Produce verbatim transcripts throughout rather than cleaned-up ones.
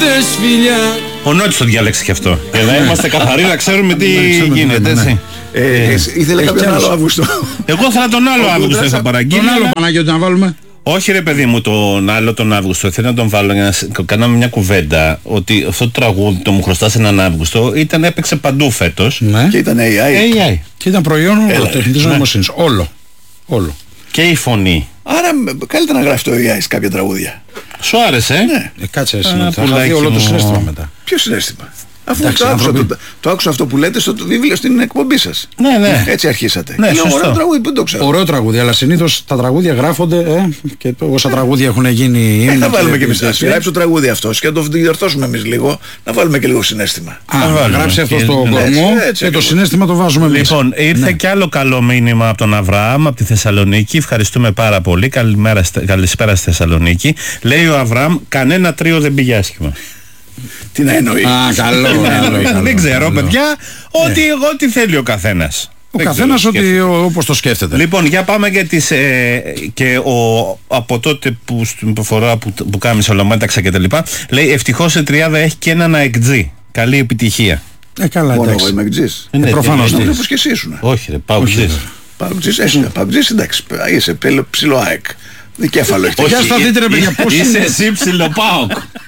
Χιλιάδες φιλιά. Ο Νότης το διάλεξε και αυτό. Για να είμαστε καθαροί, να ξέρουμε τι γίνεται, έτσι. Ήθελε κάποιον άλλο Αύγουστο. Εγώ θα τον άλλο Αύγουστο θα παραγγείλω. Τον άλλο Παναγιώτη να βάλουμε. Όχι ρε παιδί μου, τον άλλο τον Αύγουστο. Θέλω να τον βάλω για να κάναμε μια κουβέντα. Ότι αυτό το τραγούδι, το μου χρωστάς έναν Αύγουστο, ήταν, έπαιξε παντού φέτος. Ναι. Και ήταν έι άι. έι άι. Και ήταν προϊόν τεχνητής νοημοσύνης. Όλο. Όλο. Και η φωνή. Άρα καλύτερα να γράφει το έι άι σε κάποια τραγούδια. Σου άρεσε? Ναι. Ε, κάτσε εσύ να θα χαθεί όλο το συνέστημα μετά. Ποιο συνέστημα? Αφού το άκουσα, το, το άκουσα αυτό που λέτε στο βιβλίο στην εκπομπή σας. Ναι, ναι. Έτσι αρχίσατε. Ναι, λέω, ωραίο τραγούδι, που το ξέρω. Ωραίο τραγούδι, αλλά συνήθως τα τραγούδια γράφονται ε, και όσα τραγούδια έχουν γίνει. Ε, θα βάλουμε και εμείς να γράψει το τραγούδι αυτό και να το διορθώσουμε εμείς λίγο, να βάλουμε και λίγο συνέστημα. Α, να γράψει αυτό στον κορμό και το συνέστημα το βάζουμε εμείς. Λοιπόν, ήρθε κι άλλο καλό μήνυμα από τον Αβραάμ από τη Θεσσαλονίκη. Ευχαριστούμε πάρα πολύ. Καλησπέρα στη Θεσσαλονίκη. Λέει ο Αβραάμ, κανένα τρίο δεν πήγε άσχημα. Τι να εννοεί? Α, καλό, καλό. Δεν ξέρω, παιδιά, ό,τι, ό,τι θέλει ο καθένας. Ο καθένας ότι όπως το σκέφτεται. Λοιπόν, για πάμε για τις, ε, και ο, από τότε που στην προφορά που, που κάμισε ολομέταξα και τα λοιπά, λέει ευτυχώς η τριάδα έχει και έναν αεκτζή. Καλή επιτυχία. Ε, καλά, μόνο εγώ είμαι αεκτζής. Ε, προφανώς δεν βλέπω και εσύ ήσουν. Όχι ρε, παουτζής. Παουτζής, εσύ παουτζής, εντάξει, είσαι ψηλό ΑΕΚ. Δικέφαλο έχετε. Για στα δείτε ρε παιδιά, πώς είσαι εσύ ψηλό ΠΑΟΚ.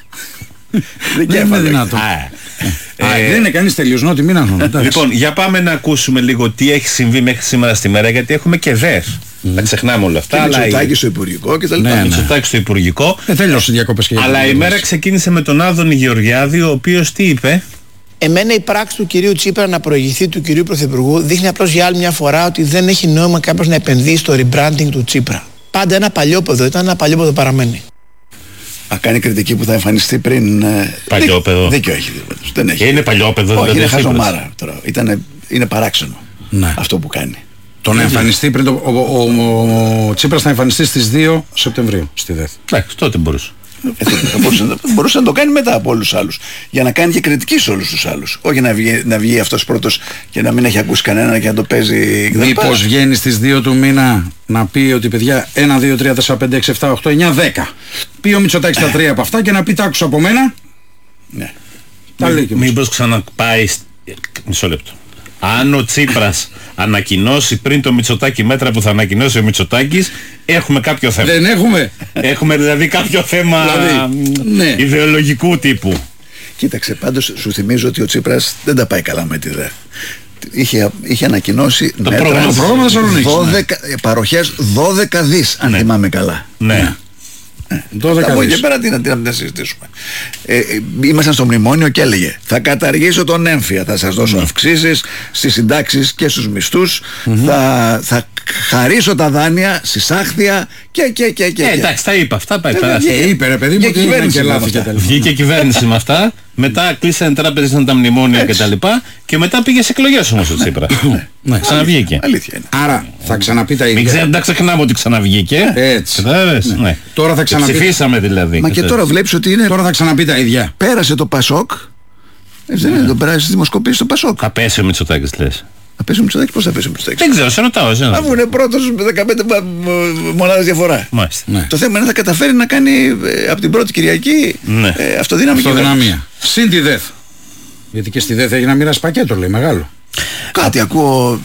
Δεν είναι δυνατόν. Δεν είναι κανείς τελείως νότι, μην αγνώνει. Λοιπόν, για πάμε να ακούσουμε λίγο τι έχει συμβεί μέχρι σήμερα στη μέρα, γιατί έχουμε και ΔΕΘ. Να ξεχνάμε όλα αυτά. Και Μητσοτάκη στο Υπουργικό και τα λοιπά. Μητσοτάκη στο Υπουργικό. Ε, τέλειωσε οι διακοπές και αλλά η μέρα ξεκίνησε με τον Άδωνη Γεωργιάδη, ο οποίος τι είπε? Εμένα η πράξη του κυρίου Τσίπρα να προηγηθεί του κυρίου Πρωθυπουργού δείχνει απλώς για άλλη μια φορά ότι δεν έχει νόημα κάποιος να επενδύει στο rebranding του Τσίπρα. Πάντα ένα παλιόπαιδο ήταν, ένα παλιόπαιδο παραμένει. Α, κάνει κριτική που θα εμφανιστεί πριν. Παλιόπαιδο. Δίκιο έχει. Δεν έχει. Είναι παλιόπαιδο. Όχι, είναι χαζομάρα τώρα. Ήτανε, είναι παράξενο ναι. αυτό που κάνει. Το να εμφανιστεί πριν. Το, ο, ο, ο, ο Τσίπρας θα εμφανιστεί στις δύο Σεπτεμβρίου στη ΔΕΘ. Εντάξει, τότε μπορούσε. Ε, θα μπορούσε, μπορούσε να το κάνει μετά από όλους τους άλλους. Για να κάνει και κριτική σε όλους τους άλλους. Όχι να βγει, να βγει αυτός πρώτος και να μην έχει ακούσει κανένα και να το παίζει. Μήπως βγαίνει στις δύο του μήνα να πει ότι παιδιά ένα, δύο, τρία, τέσσερα, πέντε, έξι, επτά, οκτώ, εννιά, δέκα. Πει ο Μητσοτάκης τα τρία από αυτά και να πει τα άκουσα από μένα. Ναι. Μήπως ξαναπάει. Μισό λεπτό. Αν ο Τσίπρας ανακοινώσει πριν το Μητσοτάκη μέτρα που θα ανακοινώσει ο Μητσοτάκης, έχουμε κάποιο θέμα. Δεν έχουμε. Έχουμε δηλαδή κάποιο θέμα δηλαδή, ναι. ιδεολογικού τύπου. Κοίταξε, πάντως σου θυμίζω ότι ο Τσίπρας δεν τα πάει καλά με τη ΔΕΘ. Είχε, είχε ανακοινώσει το μέτρα, πρόγραμμα, το πρόγραμμα δώδεκα, ναι. παροχές δώδεκα δις, αν ναι. θυμάμαι καλά. Ναι. ναι. Από εκεί πέρα τι να, τι να συζητήσουμε. Ε, ήμασταν στο μνημόνιο και έλεγε θα καταργήσω τον έμφυα, θα σας δώσω mm. αυξήσεις στις συντάξεις και στους μισθούς, mm-hmm. θα, θα χαρίσω τα δάνεια στις άχθια και και και και. Ε, εντάξει, τα είπα αυτά, πάει πέρα. Ε, είπε ρε παιδί μου ότι είναι και λάθη και τα λοιπά. Βγήκε η κυβέρνηση με αυτά, μετά κλείσανε τράπεζες τα μνημόνια και τα λοιπά και μετά πήγε σε εκλογές όμως ο Τσίπρα. Ναι, ξαναβγήκε. Αλήθεια είναι. Άρα θα ξαναπεί τα ίδια. Μην ξέρετε, ξεχνάμε ότι ξαναβγήκε. Έτσι. Ναι. Τώρα θα ξαναπεί. Ψηφίσαμε δηλαδή. Μα και τώρα βλέπεις ότι είναι. Τώρα θα ξαναπεί τα ίδια. Πέρασε το Πασόκ. Δεν είναι, το πέρασε στη δημοσκοπήση στο Πασόκ. Θα πέσει ο Μητσοτάκης λες? Θα πέσει ο Μητσοτάκης, πώς θα πέσει ο Μητσοτάκης? Δεν ξέρω, σε ρωτάω. Αφού είναι πρώτος με δεκαπέντε μονάδες διαφορά. Ναι. Το θέμα είναι να θα καταφέρει να κάνει ε, από την πρώτη Κυριακή ναι. ε, αυτοδύναμη αυτοδυναμία. Συν τη ΔΕΘ. Γιατί και στη ΔΕΘ έχει να μοιράσει πακέτο, λέει, μεγάλο. Κάτι ακούω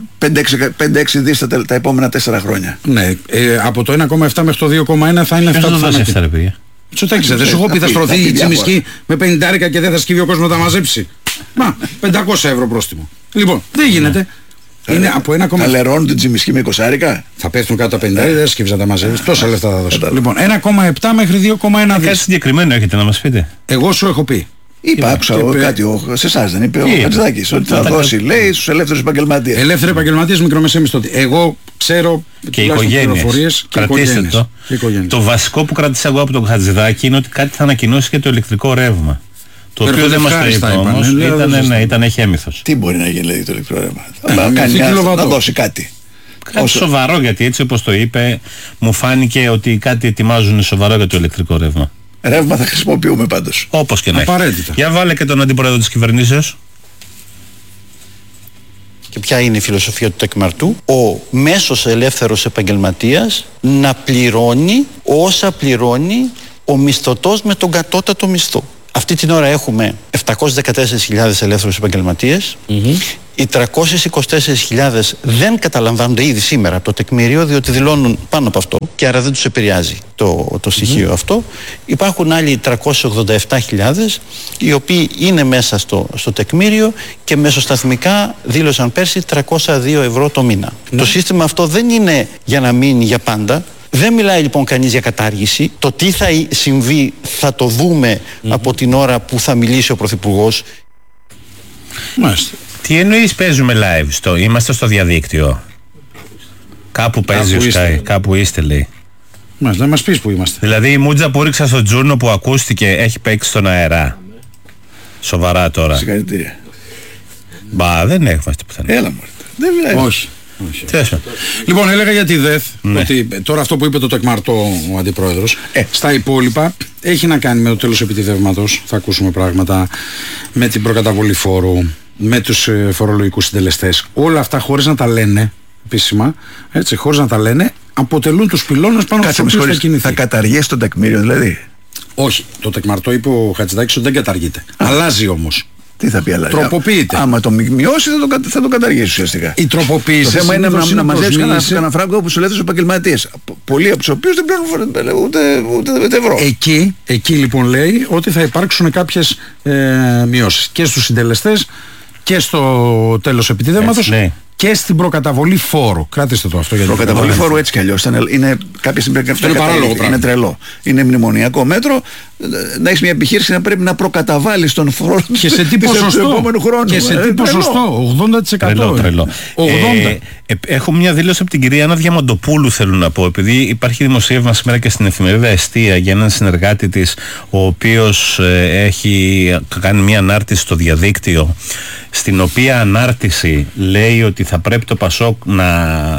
πέντε έξι δις τα, τα επόμενα τέσσερα χρόνια. Ναι, ε, από το ένα κόμμα επτά μέχρι το δύο κόμμα ένα θα είναι αυτά που θα είναι. Τσοτάκησε, δεν σου έχω πει θα στρωθεί η τσιμισκή με πενήντα και δεν θα σκύβει ο κόσμος να τα μαζέψει. Μα, πεντακόσια ευρώ πρόστιμο. Λοιπόν, δεν γίνεται. Είναι από ένα κόμμα. Θα λερώνουν την τσιμισκή με είκοσι άρικα. Θα πέφτουν κάτω τα πενήντα, δεν σκύβει να τα μαζέψει. Τόσα λεφτά θα δώσω. Λοιπόν, ένα κόμμα επτά μέχρι δύο κόμμα ένα δις. Κάτι συγκεκριμένο έχετε να μας πείτε? Εγώ σου έχω πει. Είπα, άκουσα κάτι σε εσάς δεν είπε ο Χατζηδάκης ότι θα δώσει, λέει, στους ελεύθερους επαγγελματίες. Ελεύθεροι επαγγελματίες, μικρομεσαίοι μισθωτοί. Εγώ ξέρω και οικογένειες. Κρατήστε το. Το βασικό που κράτησα εγώ από τον Χατζηδάκη είναι ότι κάτι θα ανακοινώσει και το ηλεκτρικό ρεύμα. Το οποίο δεν μας το είπε όμως, ήταν έχει έμυθος. Τι μπορεί να γίνει, λέει, το ηλεκτρικό ρεύμα? Να δώσει κάτι. Κάτι σοβαρό, γιατί έτσι όπως το είπε μου φάνηκε ότι κάτι ετοιμάζουν σοβαρό για το ηλεκτρικό ρεύμα. Ρεύμα θα χρησιμοποιούμε πάντως. Όπως και να έχει. Για βάλε και τον αντιπρόεδρο της κυβερνήσεως. Και ποια είναι η φιλοσοφία του τεκμαρτού? Ο μέσος ελεύθερος επαγγελματίας να πληρώνει όσα πληρώνει ο μισθωτός με τον κατώτατο μισθό. Αυτή την ώρα έχουμε επτακόσιες δεκατέσσερις χιλιάδες ελεύθερους επαγγελματίες. Mm-hmm. Οι τριακόσιες είκοσι τέσσερις χιλιάδες δεν καταλαμβάνονται ήδη σήμερα από το τεκμήριο, διότι δηλώνουν πάνω από αυτό και άρα δεν τους επηρεάζει το, το στοιχείο mm-hmm. αυτό. Υπάρχουν άλλοι τριακόσιες ογδόντα επτά χιλιάδες οι οποίοι είναι μέσα στο, στο τεκμήριο και μεσοσταθμικά δήλωσαν πέρσι τριακόσια δύο ευρώ το μήνα. Mm-hmm. Το σύστημα αυτό δεν είναι για να μείνει για πάντα. Δεν μιλάει λοιπόν κανείς για κατάργηση. Το τι θα συμβεί θα το δούμε mm-hmm. από την ώρα που θα μιλήσει ο Πρωθυπουργός. Μάλιστα. Τι εννοείς παίζουμε live, στο, είμαστε στο διαδίκτυο? Κάπου παίζει ο Sky, κάπου είστε λέει. Μας, να μας πεις που είμαστε. Δηλαδή η μούτζα που ρίξα στο τζούρνο που ακούστηκε έχει παίξει στον αέρα? Σοβαρά τώρα? Συγχαρητήρια. Μπα, δεν είμαστε πουθενά. Έλα μωρέ. Δεν βλέπει. Όχι. Όχι. Λοιπόν, έλεγα για τη ΔΕΘ ναι. ότι τώρα αυτό που είπε το τεκμαρτό ο αντιπρόεδρος ε. στα υπόλοιπα έχει να κάνει με το τέλος επιτιδεύματος. Θα ακούσουμε πράγματα με την προκαταβολή φόρου, με τους ε, φορολογικούς συντελεστές. Όλα αυτά χωρίς να τα λένε επίσημα, έτσι, χωρίς να τα λένε, αποτελούν τους πυλώνες πάνω στους οποίους θα κινηθεί. Θα καταργήσει το τεκμήριο δηλαδή? Όχι, το τεκμαρτό είπε ο Χατζηδάκης ότι δεν καταργείται. Α. Αλλάζει όμως. Τι θα πει αλλάζει? Τροποποιείται. Άμα το μειώσει θα το, θα το καταργήσει ουσιαστικά. Η τροποποίηση. Το θέμα είναι να, να μαζέψει κανένα φράγκο όπως σου λέτε στους επαγγελματίες. Πολλοί από τους οποίους δεν πληρώνουν ούτε, ούτε, ούτε ευρώ. Εκεί, εκεί λοιπόν λέει ότι θα υπάρξουν κάποιες ε, μειώσεις και στους συντελεστές και στο τέλος επιτίδευματος και στην προκαταβολή φόρου. Κράτηστε το αυτό γιατί. Προκαταβολή φόρου έτσι κι αλλιώς είναι κάποια στιγμή αυτό είναι παράλογο. Είναι τρελό. Είναι μνημονιακό μέτρο. Να έχει μια επιχείρηση να πρέπει να προκαταβάλει τον φόρο και σε τι ποσοστό. Και σε τι ποσοστό. ογδόντα τοις εκατό. Τρελό, τρελό. ογδόντα. Ε, ε, έχω μια δήλωση από την κυρία Άννα Διαμαντοπούλου, θέλω να πω. Επειδή υπάρχει δημοσίευμα σήμερα και στην εφημερίδα Εστία για έναν συνεργάτη της, ο οποίος ε, έχει κάνει μια ανάρτηση στο διαδίκτυο, στην οποία ανάρτηση λέει ότι θα πρέπει το Πασόκ να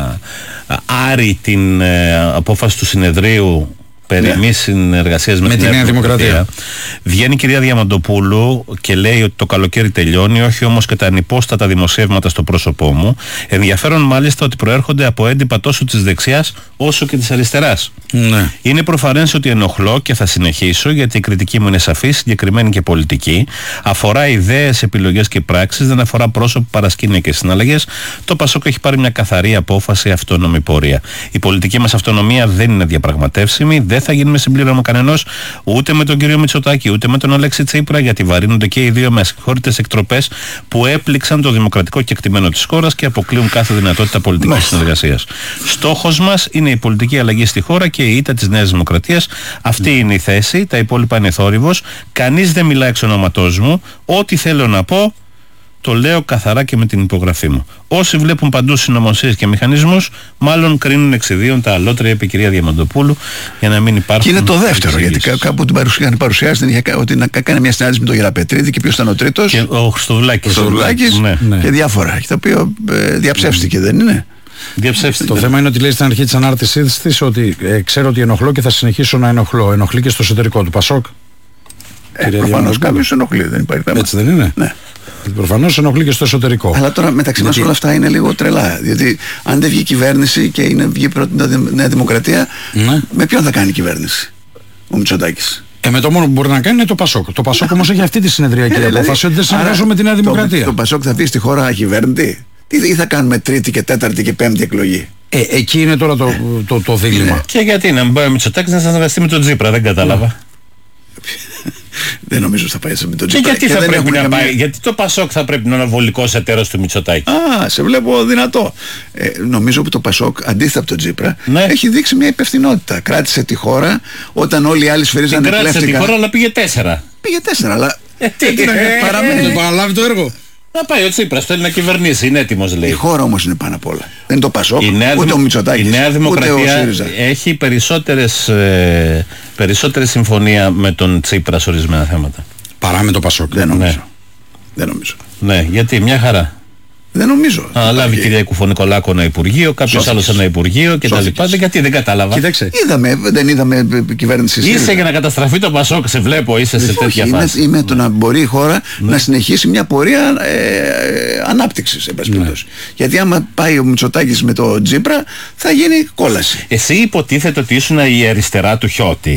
άρει την ε, απόφαση του συνεδρίου περί ναι. μη συνεργασίας με, με την Νέα Δημοκρατία. Δημοκρατία. Βγαίνει η κυρία Διαμαντοπούλου και λέει ότι το καλοκαίρι τελειώνει, όχι όμως και τα ανυπόστατα δημοσιεύματα στο πρόσωπό μου. Ενδιαφέρον μάλιστα ότι προέρχονται από έντυπα τόσο της δεξιάς όσο και της αριστεράς. Ναι. Είναι προφανές ότι ενοχλώ και θα συνεχίσω, γιατί η κριτική μου είναι σαφή, συγκεκριμένη και πολιτική. Αφορά ιδέες, επιλογές και πράξεις, δεν αφορά πρόσωπο, παρασκήνια και συναλλαγές. Το Πασόκ έχει πάρει μια καθαρή απόφαση, αυτόνομη πορεία. Η πολιτική μας αυτονομία δεν είναι διαπραγματεύσιμη, δεν θα γίνει με συμπλήρωμα κανενός, ούτε με τον κύριο Μητσοτάκη, ούτε με τον Αλέξη Τσίπρα, γιατί βαρύνονται και οι δύο με ασυγχώρητες εκτροπές που έπληξαν το δημοκρατικό κεκτημένο της χώρας και αποκλείουν κάθε δυνατότητα πολιτικής συνεργασίας. Στόχος μας είναι η πολιτική αλλαγή στη χώρα και η ήττα της Νέας Δημοκρατίας. Αυτή είναι η θέση, τα υπόλοιπα είναι θόρυβος. Κανείς δεν μιλάει εξ ονόματός μου. Ό,τι θέλω να πω, το λέω καθαρά και με την υπογραφή μου. Όσοι βλέπουν παντού συνωμοσίες και μηχανισμούς, μάλλον κρίνουν εξιδίων τα αλότρια, είπε η κυρία Διαμαντοπούλου, για να μην υπάρχουν. Και είναι το δεύτερο, γιατί κάπου την παρουσιάζει, παρουσιάζει την είχε, ότι να κάνει μια συνάντηση με τον Γεραπετρίδη και ποιος ήταν ο τρίτος. Και ο Χριστοδουλάκης. Χριστοδουλάκης ναι. Ναι. Και διάφορα. Το οποίο ε, διαψεύστηκε, mm. δεν είναι? Το θέμα είναι ότι λέει στην αρχή της ανάρτησής της ότι ε, ξέρω ότι ενοχλώ και θα συνεχίσω να ενοχλώ. Ενοχλεί και στο εσωτερικό του Πασόκ. Ε, προφανώς κάποιος ενοχλεί, δεν υπάρχει θέμα. Έτσι δεν είναι? Ναι. Προφανώς ενοχλεί και στο εσωτερικό. Αλλά τώρα μεταξύ μας όλα αυτά είναι λίγο τρελά. Διότι αν δεν βγει κυβέρνηση και είναι, βγει πρώτη Νέα Δημοκρατία, ναι. με ποιον θα κάνει κυβέρνηση ο Μητσοτάκης? Ε, με το μόνο που μπορεί να κάνει είναι το Πασόκ. Το Πασόκ όμως έχει αυτή τη συνεδριακή απόφαση ότι δεν συνεργάζομαι με τη Νέα Δημοκρατία. Το, το Πασόκ θα βγει στη χώρα ακυβέρνητη. Τι θα κάνουμε τρίτη και τέταρτη και πέμπτη εκλογή? Ε, εκεί είναι τώρα το, το, το δίλημμα. Ναι. Και γιατί να μην πάει ο Μητσοτάκης να συνεργαστεί με τον Τσίπρα, δεν κατάλαβα. Ναι. Δεν νομίζω ότι θα πάει με τον Τσίπρα. Και γιατί και θα πρέπει να καμία... πάει, γιατί το Πασόκ θα πρέπει να είναι ο βολικός εταίρος του Μητσοτάκη? Α, σε βλέπω δυνατό. Ε, νομίζω ότι το Πασόκ, αντίθετα από τον Τσίπρα, ναι. έχει δείξει μια υπευθυνότητα. Κράτησε τη χώρα όταν όλοι οι άλλοι σφυρίζανε κλέφτικα. Κράτησε τη χώρα, αλλά πήγε τέσσερα. Πήγε τέσσερα, αλλά. Ε, τι, ε, παραμένει. Δεν παραλάβει το έργο. Να πάει ο Τσίπρας, θέλει να κυβερνήσει, είναι έτοιμος λέει. Η χώρα όμως είναι πάνω απ' όλα. Δεν είναι το Πασόκ, ούτε δημο... ο Μητσοτάκης, η Νέα Δημοκρατία έχει περισσότερες, ε, περισσότερες συμφωνία με τον Τσίπρα σε ορισμένα θέματα. Παρά με το Πασόκ. Δεν νομίζω. Ναι. Δεν νομίζω. Ναι, γιατί μια χαρά. Δεν νομίζω. Αναλάβει η κυρία Κουφονικολάκου ένα υπουργείο, κάποιος άλλος ένα υπουργείο κτλ. Γιατί δεν κατάλαβα. Κοίταξε. Είδαμε, δεν είδαμε κυβέρνηση. Είσαι για να καταστραφεί το Πασόκ, σε βλέπω, είσαι σε τέτοια είναι, φάση. Είμαι το να μπορεί η χώρα ναι. να συνεχίσει μια πορεία ε, ανάπτυξης, εν πάση περιπτώσει. Γιατί άμα πάει ο Μητσοτάκης με το Τσίπρα, θα γίνει κόλαση. Εσύ υποτίθεται ότι ήσουν η αριστερά του Χιώτη.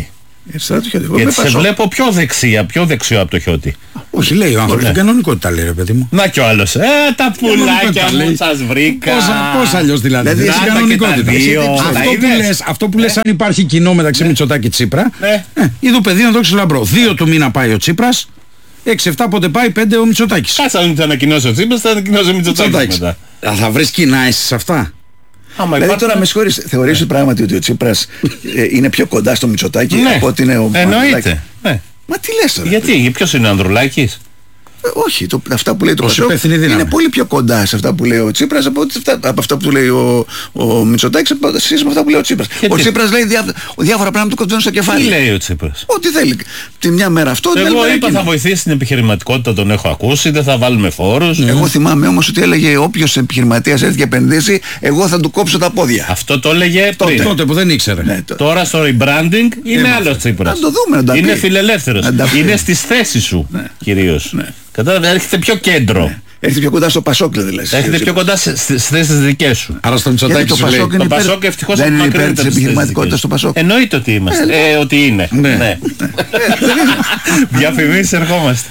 Γιατί σε βλέπω πιο δεξιά, πιο δεξιό από το Χιώτη. Όχι, λέει ο άνθρωπος, την κανονικότητα λέει, ρε παιδί μου. Να κι ο άλλος. Ε, τα πουλάκια μου σας βρήκα. Πώς αλλιώς δηλαδή. Δηλαδή, στην κανονικότητα. Αυτό που λες, αν υπάρχει κοινό μεταξύ Μητσοτάκη και Τσίπρα, είδω παιδί να το έχεις λαμπρό. Δύο του μήνα πάει ο Τσίπρας, έξι εφτά πότε πάει, πέντε ο Μητσοτάκης. Κάτσε αν θα ανακοινώσει ο Τσίπρας, θα ανακοινώσει ο Μητσοτάκης μετά. Θα βρεις κοινά εσύ σε αυτά. Άμα δηλαδή τώρα με συγχωρείς, θεωρείς ναι. πράγματι ότι ο Τσίπρας ε, είναι πιο κοντά στο Μητσοτάκη ναι. από ότι είναι ο εννοείται. Ναι. Μα τι λες τώρα. Γιατί, ποιος είναι ο Ανδρουλάκης? Ε, όχι, το, αυτά που λέει το Πασόκ είναι πολύ πιο κοντά σε αυτά που λέει ο Τσίπρας από, αυτά, από αυτά που λέει ο, ο Μητσοτάκης από αυτά που λέει ο Τσίπρας. Ο Τσίπρας λέει διά, διάφορα πράγματα που κοντζώνουν στο κεφάλι. Τι λέει ο Τσίπρας? Ό,τι θέλει. Τη μια μέρα αυτό, την άλλη μέρα μέρα είπα εκείνο. Θα βοηθήσει την επιχειρηματικότητα, τον έχω ακούσει, δεν θα βάλουμε φόρους. Εγώ θυμάμαι όμως ότι έλεγε όποιος επιχειρηματίας έρθει και επενδύσει, εγώ θα του κόψω τα πόδια. Αυτό το έλεγε τότε, πριν. Τότε που δεν ήξερε. Ναι, το... Τώρα στο rebranding είναι άλλος Τσίπρας. Να το δούμε, να είναι φιλελεύθερος. Είναι στις θέσεις σου κυρίως. Κατάλαβε, έρχεται πιο κέντρο. Ναι. Έρχεται πιο κοντά στο Πασόκ, δηλαδή. Έρχεται πιο κοντά στις θέσεις δικές σου. Άρα στο Μητσοτάκη το Πασόκ είναι υπέρ, ευτυχώς δεν είναι υπέρ της επιχειρηματικότητας στο Πασόκ. Εννοείται ότι είμαστε. Ε, ε, ότι είναι. Ναι. ναι. Διαφημίσεις ερχόμαστε.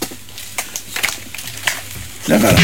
Μια χαρά.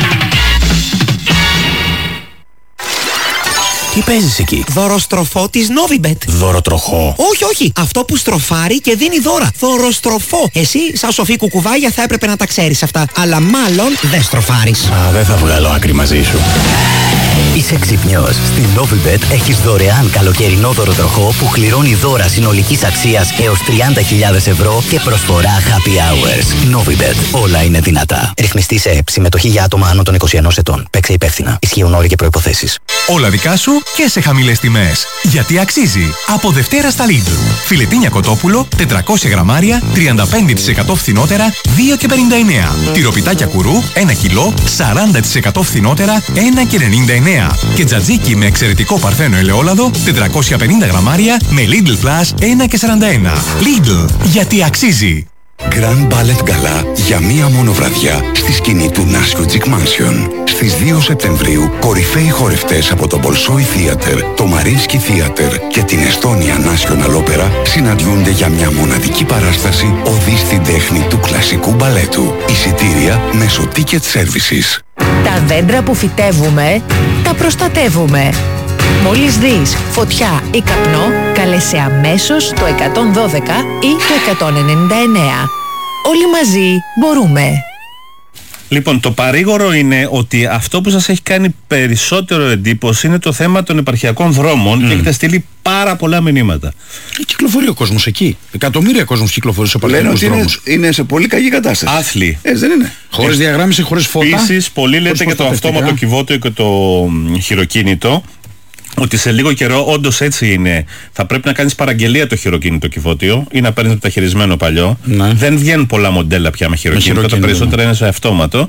Τι παίζεις εκεί? Δωροστροφό της Novibet. Δωροτροχό? Όχι, όχι. Αυτό που στροφάρει και δίνει δώρα. Δωροστροφό. Εσύ, σαν σοφή κουκουβάγια, θα έπρεπε να τα ξέρεις αυτά. Αλλά μάλλον δεν στροφάρεις. Α, δεν θα βγάλω άκρη μαζί σου. Είσαι ξυπνιός. Στην Novibet έχεις δωρεάν καλοκαιρινό δωροτροχό που κληρώνει δώρα συνολικής αξίας έως τριάντα χιλιάδες ευρώ και προσφορά happy hours. Novibet. Όλα είναι δυνατά. Ρυθμιστή σε ΕΕΠ. Συμμετοχή για άτομα άνω των είκοσι ενός ετών. Παίξε υπεύθυνα. Ισχύουν όροι και προϋποθέσεις. Όλα δικά σου και σε χαμηλές τιμές. Γιατί αξίζει. Από Δευτέρα στα Lidl. Φιλετίνια κοτόπουλο, τετρακόσια γραμμάρια, τριάντα πέντε τοις εκατό φθηνότερα, δύο και πενήντα εννέα. Τυροπιτάκια κουρού, ένα κιλό, σαράντα τοις εκατό φθηνότερα, ένα και ενενήντα εννέα. Και τζατζίκι με εξαιρετικό παρθένο ελαιόλαδο, τετρακόσια πενήντα γραμμάρια, με Lidl Plus, ένα και σαράντα ένα. Lidl. Γιατί αξίζει. Grand Ballet Gala για μία μόνο βραδιά στη σκηνή του Νάσιο Τζικ Mansion. Στις δύο Σεπτεμβρίου, κορυφαίοι χορευτές από το Bolshoi Theater, το Mariinsky Theater και την Estonia National Opera συναντιούνται για μια μοναδική παράσταση οδή στην τέχνη του κλασικού μπαλέτου. Εισιτήρια μέσω Ticket Services. Τα δέντρα που φυτεύουμε, τα προστατεύουμε. Μόλις δεις φωτιά ή καπνό, κάλεσε αμέσως το εκατόν δώδεκα ή το εκατόν ενενήντα εννέα. Όλοι μαζί μπορούμε. Λοιπόν, το παρήγορο είναι ότι αυτό που σας έχει κάνει περισσότερο εντύπωση είναι το θέμα των επαρχιακών δρόμων mm. και έχετε στείλει πάρα πολλά μηνύματα. Κυκλοφορεί ο κόσμος εκεί. Εκατομμύρια κόσμος κυκλοφορεί σε επαρχιακούς δρόμους. Είναι, είναι σε πολύ καλή κατάσταση. Άθλοι. Έτσι δεν είναι. Χωρίς διαγράμμιση, χωρίς φώτα. Επίσης, πολλοί λέτε για το αυτόματο κυβότιο και το χειροκίνητο. Ότι σε λίγο καιρό όντως έτσι είναι. Θα πρέπει να κάνεις παραγγελία το χειροκίνητο κυβότιο ή να παίρνεις μεταχειρισμένο παλιό. Ναι. Δεν βγαίνουν πολλά μοντέλα πια με χειροκίνητο. Με τα περισσότερα ναι. είναι σε αυτόματο.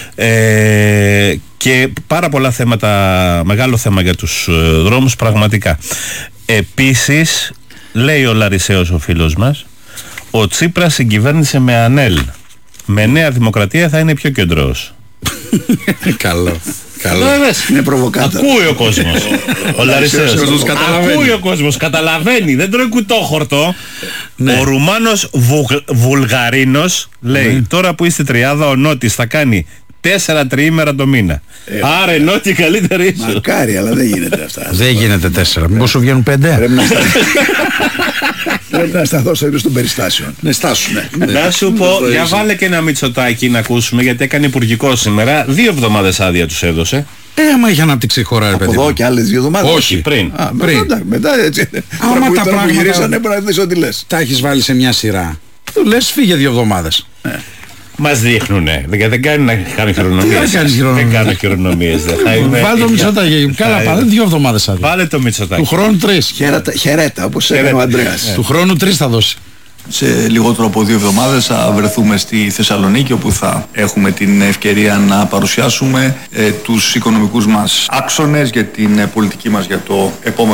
Ε, και πάρα πολλά θέματα, μεγάλο θέμα για τους ε, δρόμους πραγματικά. Επίσης, λέει ο Λαρισαίος ο φίλος μας, ο Τσίπρας συγκυβέρνησε με ΑΝΕΛ. Με Νέα Δημοκρατία θα είναι πιο κεντρός. Καλό. Καλό. Είναι προβοκάτα. Ακούει ο κόσμος. Ο Λαρισαίος. Ακούει ο κόσμος. Καταλαβαίνει. Δεν τρώει κουτόχορτο. Ναι. Ο Ρουμάνος Βου... Βουλγαρίνος λέει ναι. τώρα που είστε τριάδα ο Νότης θα κάνει τέσσερα τριήμερα το μήνα. Ε, Άρα Νότι καλύτερη ίσως. Μακάρι, αλλά δεν γίνεται αυτά. Δεν γίνεται τέσσερα. Μήπως σου βγαίνουν πέντε. Πρέπει να Πρέπει να σταθώ στο ύψος των περιστάσεων. Ναι, στάσουνε. Να σου πω, για βάλε και ένα Μητσοτάκη να ακούσουμε, γιατί έκανε υπουργικό σήμερα. Δύο εβδομάδες άδεια τους έδωσε. Ε, άμα είχε αναπτύξει η χώρα, ρε παιδί. Από εδώ και άλλες δύο εβδομάδες. Όχι, πριν. Α, πριν. Μετά, μετά έτσι. Άμα τα πράγματα που γυρίσανε, πρέπει να δεις ό,τι λες. Τα έχεις βάλει σε μια σειρά. Του λες φύγε δύο εβδομάδες. Μας δείχνουνε. Δεν κάνει να κάνει χειρονομίες. Δεν κάνω χειρονομίες. Βάλε το Μητσοτάκη. Καλά πάλι δύο εβδομάδες άδεια. Βάλε το Μητσοτάκη. Του χρόνου τρεις. Χαιρέτα, όπως έκανε ο Ανδρέας. Του χρόνου τρεις θα δώσει. Σε λιγότερο από δύο εβδομάδες θα βρεθούμε στη Θεσσαλονίκη, όπου θα έχουμε την ευκαιρία να παρουσιάσουμε ε, τους οικονομικούς μας άξονες για την ε, πολιτική μας για το επόμενο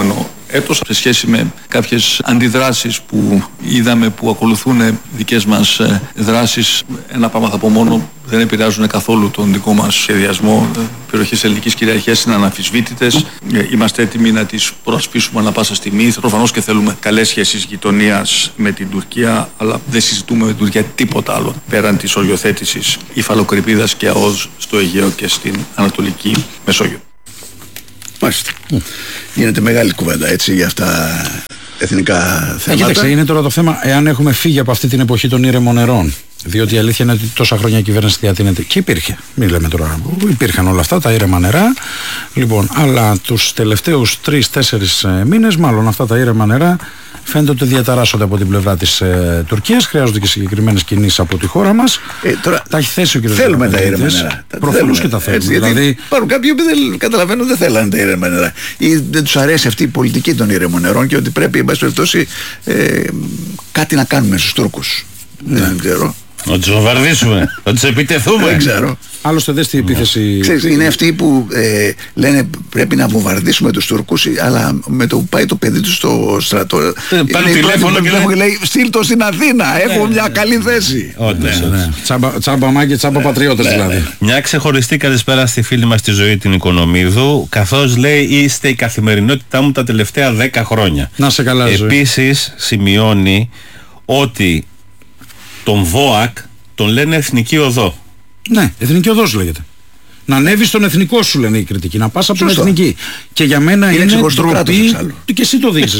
έτος σε σχέση με κάποιες αντιδράσεις που είδαμε που ακολουθούν δικές μας δράσεις. Ένα πράγμα θα πω μόνο, δεν επηρεάζουν καθόλου τον δικό μας σχεδιασμό. Περιοχές ελληνικής κυριαρχίας είναι αναμφισβήτητες. Είμαστε έτοιμοι να τις προασπίσουμε ανά πάσα στιγμή. Προφανώς και θέλουμε καλές σχέσεις γειτονίας με την Τουρκία, αλλά δεν συζητούμε με την Τουρκία τίποτα άλλο πέραν της οριοθέτησης υφαλοκρηπίδας και ΑΟΣ στο Αιγαίο και στην Ανατολική Μεσόγειο. Μάλιστα. Mm. Γίνεται μεγάλη κουβέντα έτσι για αυτά εθνικά θέματα. Ε, κοίταξε, είναι τώρα το θέμα εάν έχουμε φύγει από αυτή την εποχή των ήρεμων νερών. Διότι η αλήθεια είναι ότι τόσα χρόνια η κυβέρνηση διατείνεται. Και υπήρχε. Μην λέμε τώρα. Υπήρχαν όλα αυτά τα ήρεμα νερά. Λοιπόν, αλλά τους τελευταίους τρεις-τέσσερις μήνες, μάλλον αυτά τα ήρεμα νερά φαίνεται ότι διαταράσσονται από την πλευρά της ε, Τουρκίας. Χρειάζονται και συγκεκριμένες κινήσεις από τη χώρα μας. Ε, τώρα, τα έχει θέσει ο κ. Θέλουμε τα ήρεμα νερά. Προφανώς και τα θέλουμε. Έτσι, δηλαδή, υπάρχουν κάποιοι που δεν καταλαβαίνουν, δεν θέλανε τα ήρεμα νερά. Ή δεν τους αρέσει αυτή η πολιτική των ήρεμων νερών και ότι πρέπει, εν πάση περιπτώσει, ε, κάτι να κάνουμε στους Τούρκους. Ναι. Δεν ξέρω. Να τους βομβαρδίσουμε, να τους επιτεθούμε. Δεν ξέρω. Άλλωστε δες την επίθεση. Ξέρεις, είναι αυτοί που ε, λένε πρέπει να βομβαρδίσουμε τους Τούρκους, αλλά με το που πάει το παιδί του στο στρατό. Παίρνει τηλέφωνο και λέει, λέει στείλ το στην Αθήνα, έχω μια καλή θέση. Όντως. Τσάμπα μάγκε, τσάμπα πατριώτες δηλαδή. Μια ξεχωριστή καλησπέρα στη φίλη μας τη Ζωή την Οικονομίδου, καθώς λέει είστε η καθημερινότητά μου τα τελευταία δέκα χρόνια. Να σε καλά, Ζωή. Επίσης σημειώνει ότι τον ΒΟΑΚ τον λένε Εθνική Οδό. Ναι, Εθνική Οδός λέγεται. Να ανέβεις στον εθνικό σου λένε οι κριτικοί, να πας από την εθνική. Και για μένα είναι, είναι ντροπή. Και εσύ το δείξεις.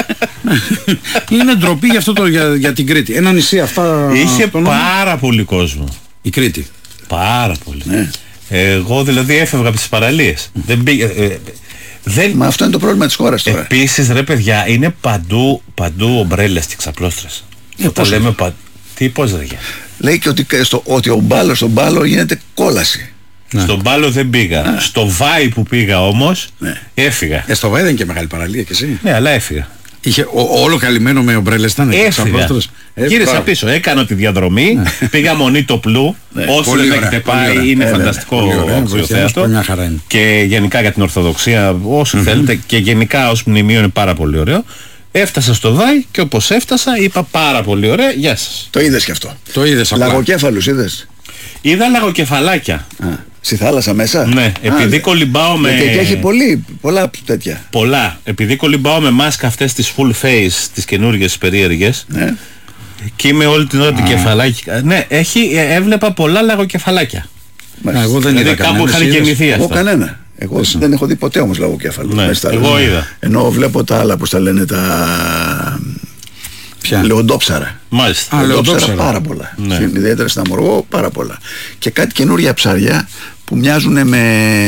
Είναι ντροπή για, αυτό το, για, για την Κρήτη. Ένα νησί αυτά. Είχε πάρα πολύ κόσμο. Η Κρήτη. Πάρα πολύ. Ναι. Εγώ δηλαδή έφευγα από τις παραλίες. Mm. Δεν πήγα. Ε, δεν... Μα αυτό είναι το πρόβλημα της χώρας τώρα. Επίσης ρε παιδιά, είναι παντού, παντού ομπρέλες και ξαπλώστρες. Ε, το λέμε παντού. Τι πώς ρε. Λέει και ότι, στο, ότι ο μπάλος στον μπάλο γίνεται κόλαση. Ναι. Στον μπάλο δεν πήγα. Ναι. Στο Βάι που πήγα όμως, ναι. έφυγα. Ε, στο Βάι δεν είναι και μεγάλη παραλία κι εσύ. Ναι, αλλά έφυγα. Είχε ο, όλο καλυμμένο με ομπρέλες ήταν. Έφυγα. Γύρισα πίσω. Έκανα τη διαδρομή. Ναι. Πήγα μονή το πλού. Ναι. Όσοι δεν έχετε πάει, είναι ε, φανταστικό αξιοθέατο. Και γενικά για την Ορθοδοξία, όσο mm-hmm. θέλετε. Και γενικά ως μνημείο είναι πάρα πολύ ωραίο. Έφτασα στο Βάι και όπως έφτασα είπα πάρα πολύ ωραία, γεια σας. Το είδες και αυτό. Το είδες απλά. Λαγοκέφαλους είδες. Είδα λαγοκεφαλάκια. Α, στη θάλασσα μέσα. Ναι, επειδή Α, κολυμπάω με... Γιατί έχει πολύ, πολλά τέτοια. Πολλά. Επειδή κολυμπάω με μάσκα αυτές τις full face, τις καινούργιες περίεργες. Ναι. Και είμαι όλη την ώρα του κεφαλάκι. Ναι, έχει, έβλεπα πολλά λαγοκεφαλάκια. Μα, εγώ δεν δηλαδή, είδα κάπου είχαν γεννηθεί αυτά. Εγώ κανένα. Εγώ Έσαι. δεν έχω δει ποτέ όμως λαγοκέφαλο. Ναι, εγώ είδα. Ενώ βλέπω τα άλλα, πώς τα λένε, τα... Ποια? Λεοντόψαρα. Μάλιστα. Α, λεοντόψαρα πάρα πολλά. Ναι. Ιδιαίτερα στην Αμοργό πάρα πολλά. Και κάτι καινούρια ψάρια που μοιάζουν με...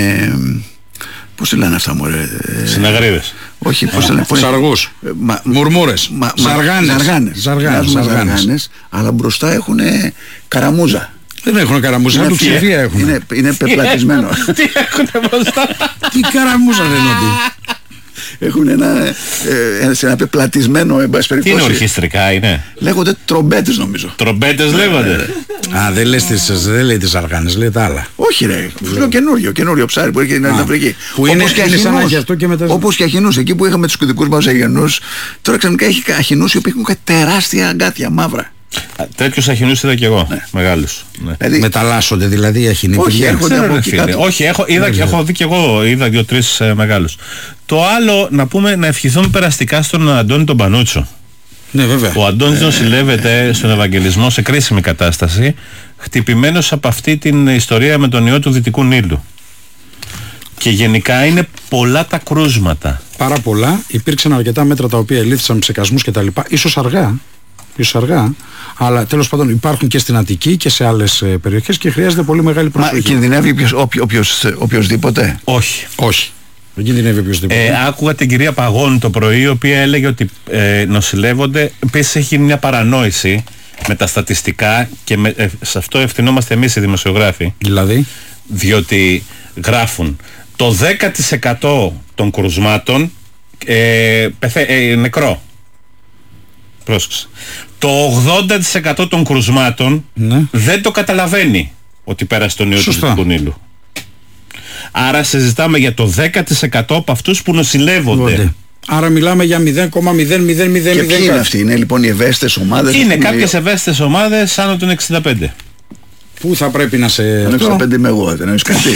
Πώς τη λένε αυτά, μωρέ. Συναγρίδες. Όχι, πώς τη λένε. Σαργούς. Μουρμούρες. Ζαργάνες. Ζαργάνες. Αλλά μπροστά έχουν καραμούζα. Δεν έχουν καραμούζα, του ψηφία έχουν. Είναι, είναι πεπλατισμένο. Τι έχουν μπροστά. Τι καραμούζα δεν είναι. Έχουν ένα, ε, σε ένα πεπλατισμένο, εν πάση περιπτώσει. Τι είναι ορχιστρικά είναι. Λέγονται τρομπέτες νομίζω. Τρομπέτες λέγονται. Α, δεν λες τις, δεν λέει τις αργάνες, λέει τα άλλα. Όχι ρε, λέω καινούριο, καινούριο ψάρι που έχει στην Αφρική. Που είναι, είναι σαν αχιαστό και μετά... Όπως και αχινούς, εκεί που είχαμε τους δικούς μας αγενούς, τώρα ξαφνικά έχει αχινούς οι οποίοι έχουν τεράστια αγκάθια, μαύρα. Τέτοιους αχινούς είδα και εγώ, ναι. Μεγάλους. Ναι. Δηλαδή, μεταλλάσσονται δηλαδή οι αχινοί. Όχι, έρχονται από εκεί κάτω. Όχι, έχω, είδα, και, έχω δει και εγώ, είδα δύο-τρεις ε, μεγάλους. Το άλλο, να πούμε, να ευχηθούμε περαστικά στον Αντώνη τον Πανούτσο. Ναι, βέβαια. Ο Αντώνης ε, νοσηλεύεται ε, στον Ευαγγελισμό σε κρίσιμη κατάσταση, χτυπημένος από αυτή την ιστορία με τον ιό του Δυτικού Νείλου. Και γενικά είναι πολλά τα κρούσματα. Πάρα πολλά. Υπήρξαν αρκετά μέτρα τα οποία ελήφθησαν ψεκασμούς κτλ. Ίσως αργά. Ίσως αργά. Αλλά τέλος πάντων υπάρχουν και στην Αττική και σε άλλες ε, περιοχές και χρειάζεται πολύ μεγάλη προσοχή. Μα κινδυνεύει ποιος, όποιος, όποιος, οποιοσδήποτε. Όχι. Όχι. Δεν κινδυνεύει οποιοσδήποτε. Ε, άκουγα την κυρία Παγώνη το πρωί, η οποία έλεγε ότι ε, νοσηλεύονται. Επίσης έχει μια παρανόηση με τα στατιστικά και με, ε, σε αυτό ευθυνόμαστε εμείς οι δημοσιογράφοι. Δηλαδή. Διότι γράφουν το δέκα τοις εκατό των κρουσμάτων ε, πεθα, ε, νεκρό. Πρόσεξε. Το ογδόντα τοις εκατό των κρουσμάτων ναι. δεν το καταλαβαίνει ότι πέρασε τον ιό του Δυτικού Νείλου. Άρα συζητάμε για το δέκα τοις εκατό από αυτούς που νοσηλεύονται. Βόντε. Άρα μιλάμε για μηδέν κόμμα μηδέν μηδέν μηδέν μηδέν. Και ποιοι είναι αυτοί, είναι λοιπόν οι ευαίσθητες ομάδες? Είναι κάποιες ευαίσθητες ομάδες άνω των εξήντα πέντε. Πού θα πρέπει να σε... Άνω εξήντα πέντε είμαι εγώ, δεν έχεις κάτι.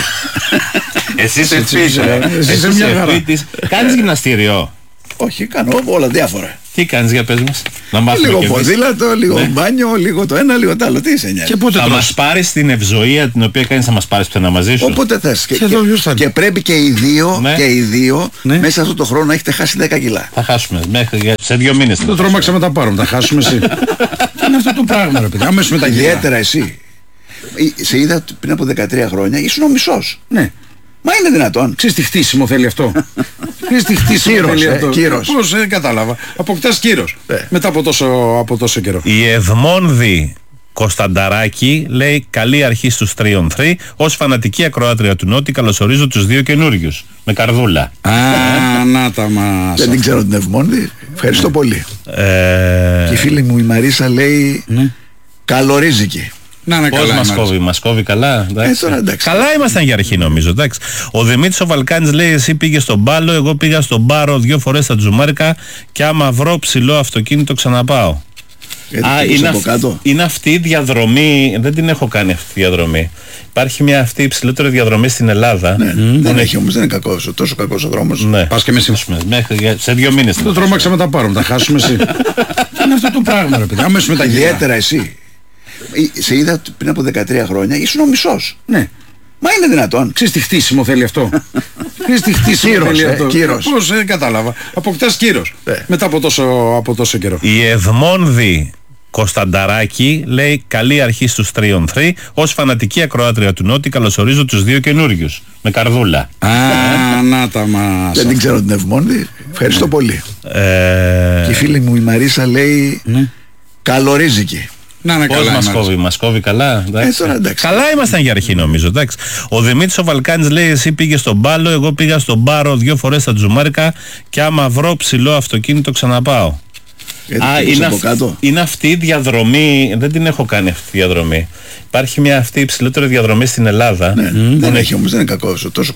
Εσύ είσαι φίτης, εσύ είσαι φίτης. Κάνεις γυμναστήριο? Όχι, κάνω όλα διάφορα. Τι κάνεις, για πες μας? Να μάθουμε. Λίγο ποδήλατο, λίγο ναι. μπάνιο, λίγο το ένα, λίγο το άλλο. Τι είσαι νοιάζει? Και πότε θα μας πάρεις την ευζοία την οποία κάνεις, θα μας πάρεις πουθενά μαζί σου? Όποτε θες. Και, και, και, και πρέπει και οι δύο, ναι. και οι δύο ναι. μέσα αυτό το χρόνο να έχετε χάσει δέκα κιλά. Θα χάσουμε μέχρι σε δύο μήνες. Το τρόμαξα με τα πάρουμε, θα χάσουμε εσύ. Τι είναι αυτό το πράγμα, ρε παιδί? Αμέσως με τα κιλά. Ιδιαίτερα εσύ. Σε είδα πριν από δεκατρία χρόνια, ήσουν ο μισός. Ναι. Μα είναι δυνατόν? Ξέρεις τι χτίσιμο θέλει αυτό? Ξέρεις τι χτίσιμο κύρος, θέλει ε, αυτό? Κύρος. Πώς ε, κατάλαβα. Αποκτάς κύρος. Ε. Μετά από τόσο, από τόσο καιρό. Η Εδμόνδη Κωνστανταράκη λέει καλή αρχή στους τριών θρι. Ως φανατική ακροάτρια του Νότι καλωσορίζω τους δύο καινούριους. Με καρδούλα. Α, να τα μας. Δεν την ξέρω την Εδμόνδη. Ευχαριστώ πολύ. Ε... Και η φίλη μου η Μαρίσα λέει ναι. καλορίζικη. Να, ναι, πώς καλά, μας κόβει, μας κόβει καλά, ε, τώρα, εντάξει. Καλά ήμασταν για αρχή νομίζω, εντάξει. Ο Δημήτρης ο Βαλκάνης λέει εσύ πήγες στον Πάλο, εγώ πήγα στον Μπάρο δύο φορές στα Τζουμάρικα και άμα βρω ψηλό αυτοκίνητο ξαναπάω. Ε, Α, είναι, αυ... είναι αυτή η διαδρομή, δεν την έχω κάνει αυτή τη διαδρομή. Υπάρχει μια αυτή η υψηλότερη διαδρομή στην Ελλάδα. Ναι, mm. Δεν έχει όμως, δεν είναι κακός, τόσο κακός ο δρόμος. Ναι. Πας και με μέχρι σε δύο μήνες. Το τρόμαξα με τα πάρουμε, θα χάσουμε εσύ. Τι είναι αυτό το πράγμα, ρε παιδί? Αμέσως με τα κιλά. Ιδιαίτερα εσύ. Σε είδα πριν από δεκατρία χρόνια, ήσουν ο μισός. Ναι. Μα είναι δυνατόν? Ξέρεις τι χτίσιμο θέλει αυτό? Ξέρεις τι χτίσιμο κύρος, θέλει ε, αυτό? Κύρος. Πώς ε, κατάλαβα. Αποκτάς κύρος. Ε. Μετά από τόσο, από τόσο καιρό. Η Εδμόνδη Κωνστανταράκη λέει καλή αρχή στους τριών θρι. Ως φανατική ακροάτρια του Νότι καλωσορίζω τους δύο καινούριους. Με καρδούλα. Α, να τα μας. Δεν την ξέρω την Εδμόνδη. Ευχαριστώ ναι. πολύ. Ε... Και η φίλη μου η Μαρίσα λέει ναι. καλορίζικη. Να, ναι, πώς μας κόβει, μας κόβει καλά, ε, τώρα, εντάξει. Καλά ήμασταν για αρχή νομίζω, εντάξει. Ο Δημήτρης ο Βαλκάνης λέει εσύ πήγες στον Πάλο, εγώ πήγα στον Μπάρο δύο φορές στα Τζουμάρικα και άμα βρω ψηλό αυτοκίνητο ξαναπάω. Ε, Α, είναι, αυ... είναι αυτή η διαδρομή, δεν την έχω κάνει αυτή τη διαδρομή. Υπάρχει μια αυτή η υψηλότερη διαδρομή στην Ελλάδα. Ναι, mm. Δεν έχει όμως, δεν είναι κακός, τόσο